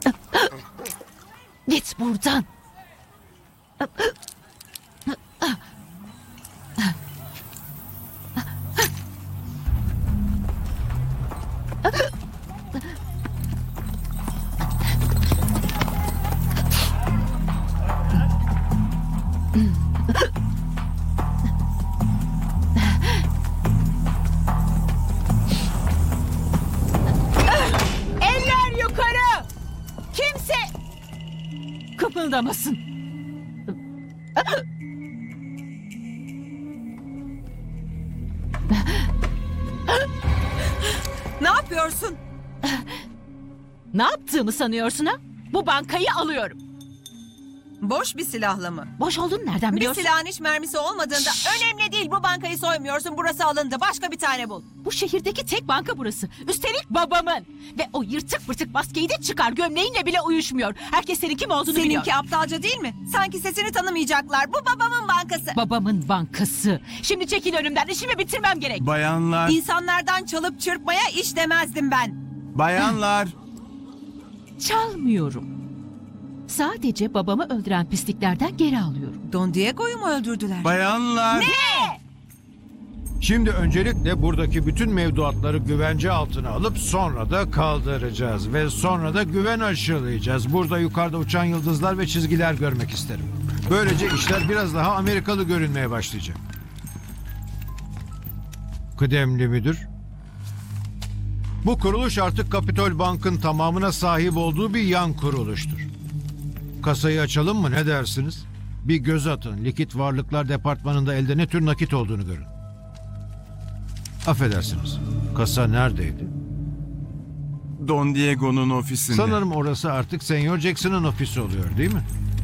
Git buradan. Eller yukarı! Kimse Kıpıldamasın. ne yapıyorsun? Ne yaptığımı sanıyorsun ha? Bu bankayı alıyorum. Boş bir silahla mı? Boş olduğunu nereden Bir biliyorsun? silahın hiç mermisi olmadığında önemli değil. Bu bankayı soymuyorsun. Burası alındı. Başka bir tane bul. Bu şehirdeki tek banka burası. Üstelik babamın. Ve o yırtık pırtık maskeyi de çıkar. Gömleğinle bile uyuşmuyor. Herkes senin kim olduğunu biliyor. Seninki aptalca değil mi? Sanki sesini tanımayacaklar. Bu babamın bankası. Babamın bankası. Şimdi çekil önümden. İşimi bitirmem gerek. Bayanlar, İnsanlardan çalıp çırpmaya iş demezdim ben. bayanlar. Çalmıyorum. Sadece babamı öldüren pisliklerden geri alıyorum. Don Diego'yu mu öldürdüler? Bayanlar. Ne? Şimdi öncelikle buradaki bütün mevduatları güvence altına alıp sonra da kaldıracağız. Ve sonra da güven aşılayacağız. Burada yukarıda uçan yıldızlar ve çizgiler görmek isterim. Böylece işler biraz daha Amerikalı görünmeye başlayacak. Kıdemli müdür. Bu kuruluş artık Kapitol Bank'ın tamamına sahip olduğu bir yan kuruluştur. Kasayı açalım mı, ne dersiniz? Bir göz atın. Likit varlıklar departmanında elde ne tür nakit olduğunu görün. Affedersiniz. Kasa neredeydi? Don Diego'nun ofisinde. Sanırım orası artık Senior Jackson'ın ofisi oluyor, değil mi?